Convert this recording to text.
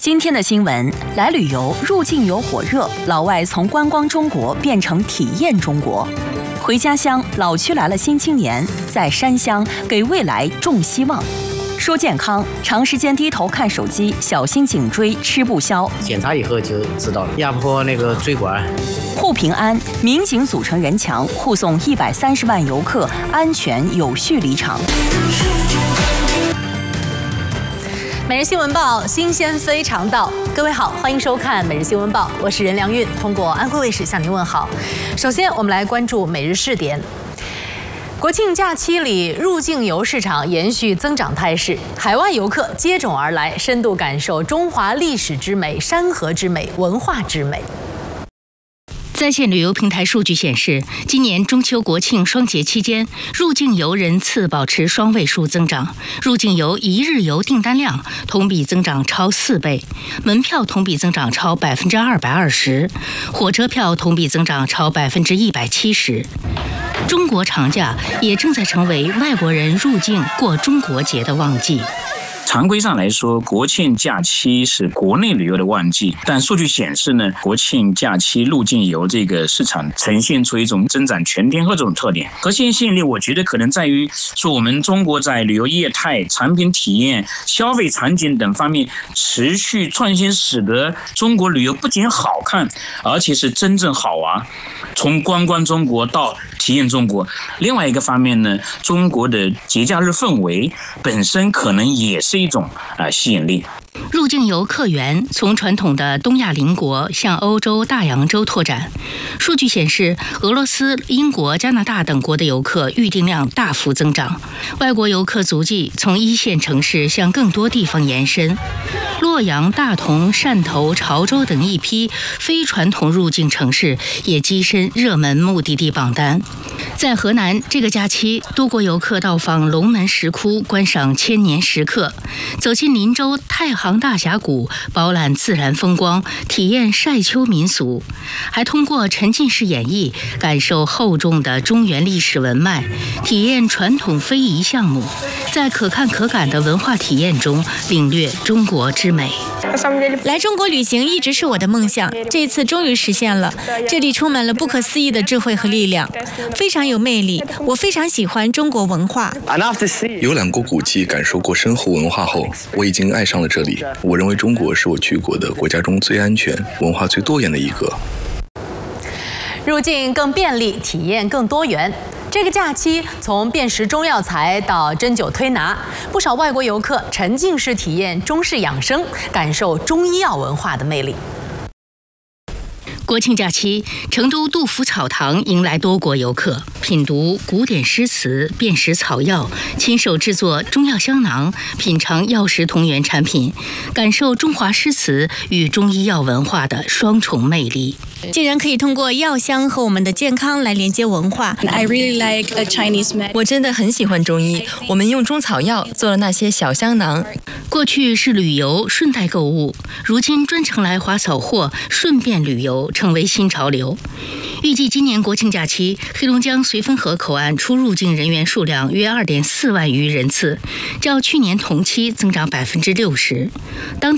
今天的新闻，来旅游，入境游火热，老外从观光中国变成体验中国。回家乡，老区来了新青年，在山乡给未来种希望。说健康，长时间低头看手机，小心颈椎吃不消。 检查以后就知道了，压迫那个椎管。 护平安，民警组成人墙，护送130万游客安全有序离场。 每日新闻报，新鲜非常到。各位好，欢迎收看每日新闻报，我是任良韵，通过安徽卫视向您问好。首先，我们来关注每日试点。国庆假期里，入境游市场延续增长态势，海外游客接踵而来，深度感受中华历史之美、山河之美、文化之美。 在线旅游平台数据显示，今年中秋国庆双节期间，入境游人次保持双位数增长，入境游一日游订单量同比增长超4倍，门票同比增长超220%，火车票同比增长超170%。中国长假也正在成为外国人入境过中国节的旺季。 常规上来说，国庆假期是国内旅游的旺季，但数据显示呢，国庆假期入境游这个市场呈现出一种增长全天候这种特点。核心吸引力，我觉得可能在于说我们中国在旅游业态、产品体验、消费场景等方面持续创新，使得中国旅游不仅好看，而且是真正好玩。从观光中国到体验中国。另外一个方面呢，中国的节假日氛围本身可能也是一种吸引力。 入境游客源从传统的东亚邻国向欧洲、大洋洲拓展。数据显示，俄罗斯、英国、加拿大等国的游客预订量大幅增长，外国游客足迹从一线城市向更多地方延伸。洛阳、大同、汕头、潮州等一批非传统入境城市也跻身热门目的地榜单。在河南，这个假期，多国游客到访龙门石窟，观赏千年石刻，走进林州太行大峡谷，饱览自然风光，体验晒秋民俗，还通过沉浸式演绎，感受厚重的中原历史文脉，体验传统非遗项目，在可看可感的文化体验中领略中国之美。 来中国旅行一直是我的梦想，这次终于实现了。这里充满了不可思议的智慧和力量，非常有魅力。我非常喜欢中国文化。 游览过古迹，感受过深厚文化后，我已经爱上了这里。我认为中国是我去过的国家中最安全、文化最多元的一个。 入境更便利，体验更多元。这个假期，从辨识中药材到针灸推拿，不少外国游客沉浸式体验中式养生，感受中医药文化的魅力。 国庆假期，成都杜甫草堂迎来多国游客，品读古典诗词，辨识草药，亲手制作中药香囊，品尝药食同源产品，感受中华诗词与中医药文化的双重魅力。 竟然可以通过药香和我们的健康来连接文化。 我真的很喜欢中医，我们用中草药做了那些小香囊。 过去是旅游顺带购物，如今专程来划草货，顺便旅游成为新潮流。预计今年国庆假期，黑龙江绥芬河口岸出入境人员数量约2.4万余人次，较去年同期增长60%。当地